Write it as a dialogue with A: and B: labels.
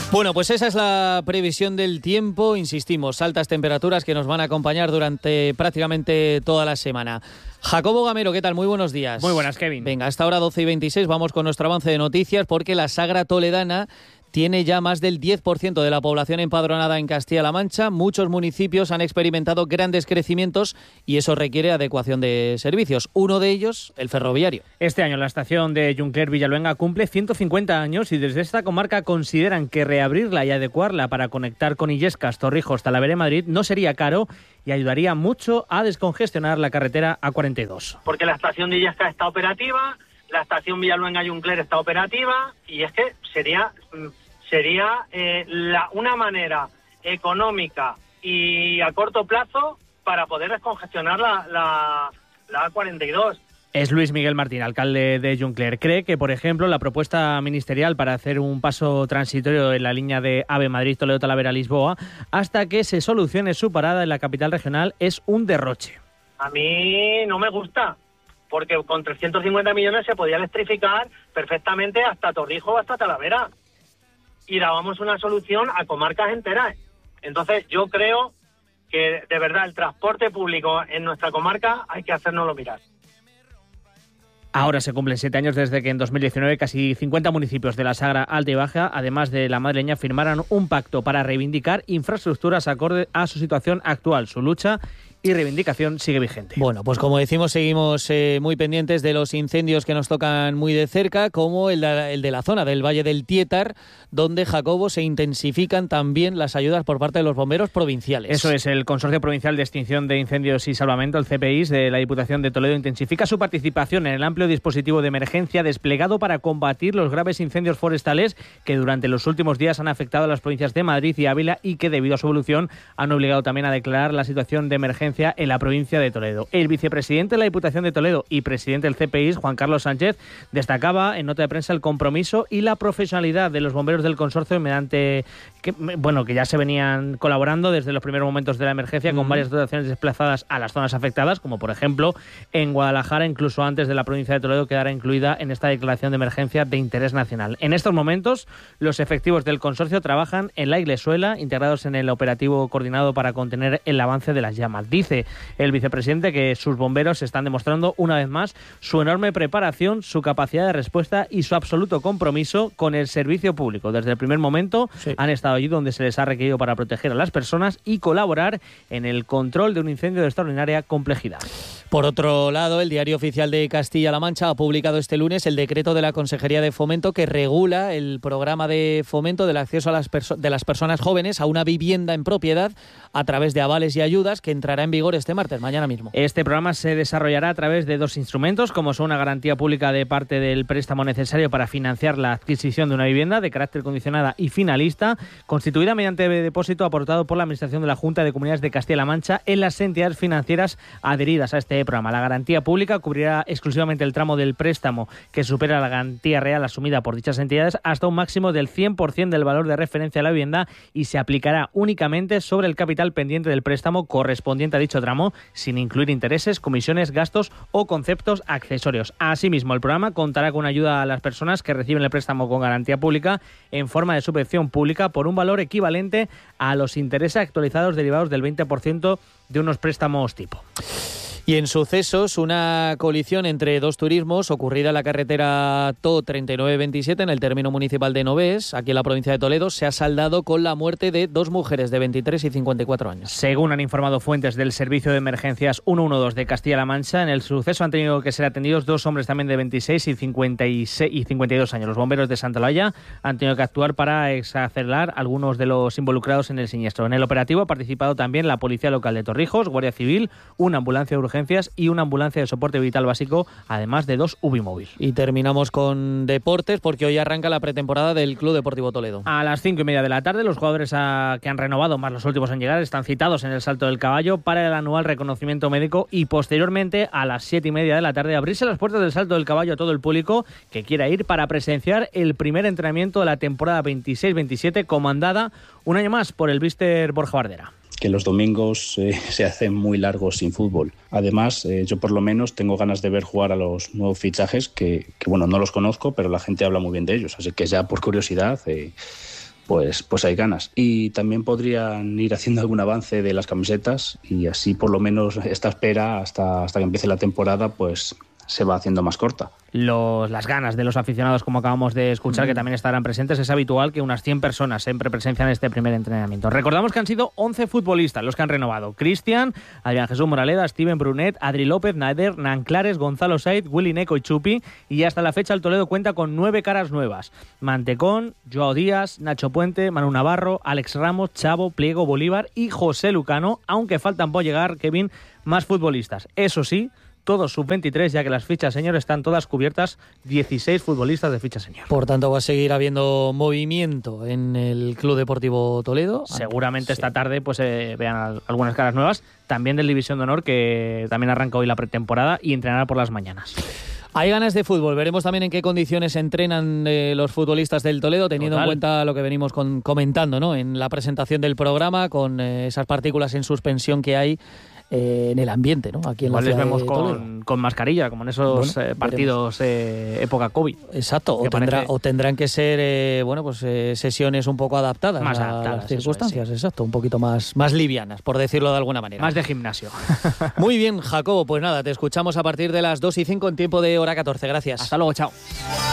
A: Bueno, pues esa es la previsión del tiempo. Insistimos, altas temperaturas que nos van a acompañar durante prácticamente toda la semana. Jacobo Gamero, ¿qué tal? Muy buenos días.
B: Muy buenas, Kevin.
A: Venga, hasta ahora 12:26 vamos con nuestro avance de noticias porque la Sagra Toledana tiene ya más del 10% de la población empadronada en Castilla-La Mancha. Muchos municipios han experimentado grandes crecimientos y eso requiere adecuación de servicios. Uno de ellos, el ferroviario.
B: Este año la estación de Junquer-Villaluenga cumple 150 años y desde esta comarca consideran que reabrirla y adecuarla para conectar con Illescas, Torrijos, Talavera y Madrid no sería caro y ayudaría mucho a descongestionar la carretera A42.
C: Porque la estación de Illescas está operativa, la estación Villaluenga-Junquer está operativa y es que sería una manera económica y a corto plazo para poder descongestionar la A42.
B: Es Luis Miguel Martín, alcalde de Junquer. Cree que, por ejemplo, la propuesta ministerial para hacer un paso transitorio en la línea de AVE Madrid-Toledo-Talavera-Lisboa hasta que se solucione su parada en la capital regional es un derroche.
C: A mí no me gusta, porque con 350 millones se podía electrificar perfectamente hasta Torrijos o hasta Talavera y dábamos una solución a comarcas enteras. Entonces yo creo que de verdad el transporte público en nuestra comarca hay que hacérnoslo mirar.
B: Ahora se cumplen 7 años desde que en 2019 casi 50 municipios de la Sagra Alta y Baja, además de la madrileña, firmaran un pacto para reivindicar infraestructuras acorde a su situación actual. Su lucha y reivindicación sigue vigente.
A: Bueno, pues como decimos, seguimos muy pendientes de los incendios que nos tocan muy de cerca, como el de la zona del Valle del Tietar, donde, Jacobo, se intensifican también las ayudas por parte de los bomberos provinciales.
B: Eso es, el Consorcio Provincial de Extinción de Incendios y Salvamento, el CPI, de la Diputación de Toledo, intensifica su participación en el amplio dispositivo de emergencia desplegado para combatir los graves incendios forestales que durante los últimos días han afectado a las provincias de Madrid y Ávila y que, debido a su evolución, han obligado también a declarar la situación de emergencia en la provincia de Toledo. El vicepresidente de la Diputación de Toledo y presidente del CPI, Juan Carlos Sánchez, destacaba en nota de prensa el compromiso y la profesionalidad de los bomberos del consorcio mediante que ya se venían colaborando desde los primeros momentos de la emergencia con varias dotaciones desplazadas a las zonas afectadas, como por ejemplo en Guadalajara, incluso antes de la provincia de Toledo quedara incluida en esta declaración de emergencia de interés nacional. En estos momentos, los efectivos del consorcio trabajan en la Iglesuela, integrados en el operativo coordinado para contener el avance de las llamas. Dice el vicepresidente que sus bomberos están demostrando una vez más su enorme preparación, su capacidad de respuesta y su absoluto compromiso con el servicio público. Desde el primer momento han estado allí donde se les ha requerido para proteger a las personas y colaborar en el control de un incendio de extraordinaria complejidad.
A: Por otro lado, el Diario Oficial de Castilla-La Mancha ha publicado este lunes el decreto de la Consejería de Fomento que regula el programa de fomento del acceso de las personas jóvenes a una vivienda en propiedad a través de avales y ayudas, que entrará en vigor este martes, mañana mismo.
B: Este programa se desarrollará a través de dos instrumentos, como son una garantía pública de parte del préstamo necesario para financiar la adquisición de una vivienda de carácter condicionada y finalista, constituida mediante depósito aportado por la Administración de la Junta de Comunidades de Castilla-La Mancha en las entidades financieras adheridas a este programa. La garantía pública cubrirá exclusivamente el tramo del préstamo que supera la garantía real asumida por dichas entidades hasta un máximo del 100% del valor de referencia de la vivienda y se aplicará únicamente sobre el capital pendiente del préstamo correspondiente a dicho tramo, sin incluir intereses, comisiones, gastos o conceptos accesorios. Asimismo, el programa contará con ayuda a las personas que reciben el préstamo con garantía pública en forma de subvención pública por un valor equivalente a los intereses actualizados derivados del 20% de unos préstamos tipo.
A: Y en sucesos, una colisión entre dos turismos ocurrida en la carretera TO 3927 en el término municipal de Novés, aquí en la provincia de Toledo, se ha saldado con la muerte de dos mujeres de 23 y 54 años.
B: Según han informado fuentes del Servicio de Emergencias 112 de Castilla-La Mancha, en el suceso han tenido que ser atendidos dos hombres también de 26 y 52 años. Los bomberos de Santa Olalla han tenido que actuar para exacerbar algunos de los involucrados en el siniestro. En el operativo ha participado también la Policía Local de Torrijos, Guardia Civil, una ambulancia de urgencias y una ambulancia de soporte vital básico, además de dos UBI móvil.
A: Y terminamos con deportes porque hoy arranca la pretemporada del Club Deportivo Toledo.
B: A las 5:30 de la tarde, los jugadores que han renovado, más los últimos en llegar, están citados en el Salto del Caballo para el anual reconocimiento médico y posteriormente a las 7:30 de la tarde abrirse las puertas del Salto del Caballo a todo el público que quiera ir para presenciar el primer entrenamiento de la temporada 26-27, comandada un año más por el míster Borja Bardera.
D: Que los domingos se hacen muy largos sin fútbol. Además, yo por lo menos tengo ganas de ver jugar a los nuevos fichajes que no los conozco, pero la gente habla muy bien de ellos. Así que ya por curiosidad pues hay ganas. Y también podrían ir haciendo algún avance de las camisetas y así por lo menos esta espera hasta que empiece la temporada pues se va haciendo más corta.
B: Las ganas de los aficionados, como acabamos de escuchar, que también estarán presentes. Es habitual que unas 100 personas siempre presencian este primer entrenamiento. Recordamos que han sido 11 futbolistas los que han renovado. Cristian, Adrián Jesús Moraleda, Steven Brunet, Adri López, Nader, Nanclares, Gonzalo Saiz, Willy Neco y Chupi. Y hasta la fecha el Toledo cuenta con 9 caras nuevas. Mantecón, Joao Díaz, Nacho Puente, Manu Navarro, Alex Ramos, Chavo, Pliego, Bolívar y José Lucano, aunque faltan por llegar, Kevin, más futbolistas. Eso sí, todos sub-23, ya que las fichas senior están todas cubiertas, 16 futbolistas de ficha senior.
A: Por tanto, va a seguir habiendo movimiento en el Club Deportivo Toledo.
B: Seguramente esta tarde pues vean algunas caras nuevas, también del División de Honor, que también arranca hoy la pretemporada y entrenará por las mañanas.
A: Hay ganas de fútbol. Veremos también en qué condiciones entrenan los futbolistas del Toledo, teniendo en cuenta lo que venimos comentando, ¿no?, en la presentación del programa, con esas partículas en suspensión que hay en el ambiente, ¿no? Aquí en
B: igual
A: la ciudad
B: les vemos
A: de Toledo
B: con mascarilla, como en esos partidos época COVID.
A: Exacto, o tendrán que ser sesiones un poco adaptadas,
B: más
A: a las circunstancias, sí. Exacto, un poquito más livianas, por decirlo de alguna manera.
B: Más de gimnasio.
A: Muy bien, Jacobo, pues nada, te escuchamos a partir de las 2:05 en tiempo de hora 14. Gracias.
B: Hasta luego, chao.